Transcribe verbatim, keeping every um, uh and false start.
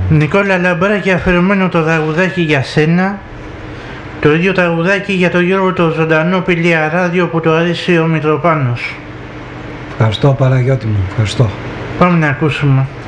Νικόλα Λαμπράκη, αφιερωμένο το τραγουδάκι για σένα. Το ίδιο τραγουδάκι για τον Γιώργο το ζωντανό Πηλία Ράδιο που του αρέσει ο Μητροπάνος. Ευχαριστώ Παναγιώτη μου, ευχαριστώ. Πάμε να ακούσουμε.